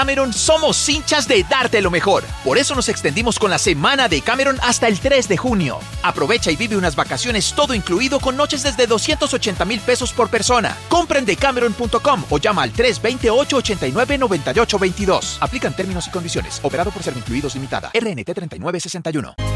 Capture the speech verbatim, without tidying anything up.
Cameron somos hinchas de darte lo mejor. Por eso nos extendimos con la semana de Cameron hasta el tres de junio. Aprovecha y vive unas vacaciones todo incluido con noches desde doscientos ochenta mil pesos por persona. Compra en decameron punto com o llama al tres dos cero, ocho ocho nueve, nueve ocho dos dos. Aplican términos y condiciones. Operado por Servincluidos Limitada. R N T treinta y nueve sesenta y uno.